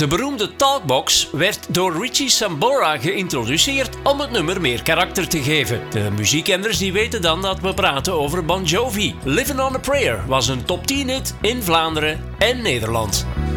De beroemde Talkbox werd door Richie Sambora geïntroduceerd om het nummer meer karakter te geven. De muziekkenners die weten dan dat we praten over Bon Jovi. Living on a Prayer was een top 10 hit in Vlaanderen en Nederland.